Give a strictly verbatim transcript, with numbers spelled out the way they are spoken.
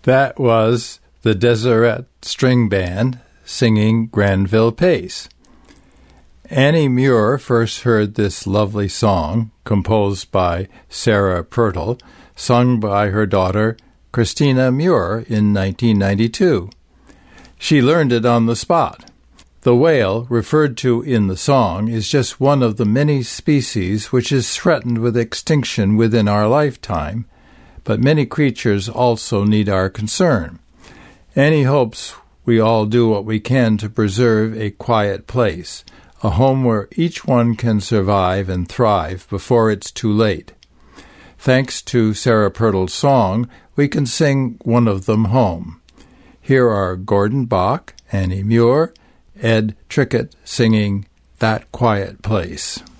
That was the Deseret String Band singing Granville Pace. Annie Muir first heard this lovely song, composed by Sarah Pertl, sung by her daughter Christina Muir in nineteen ninety-two. She learned it on the spot. The whale, referred to in the song, is just one of the many species which is threatened with extinction within our lifetime, but many creatures also need our concern. Annie hopes we all do what we can to preserve a quiet place, a home where each one can survive and thrive before it's too late. Thanks to Sarah Pertl's song, we can sing one of them home. Here are Gordon Bach, Annie Muir, Ed Trickett singing That Quiet Place.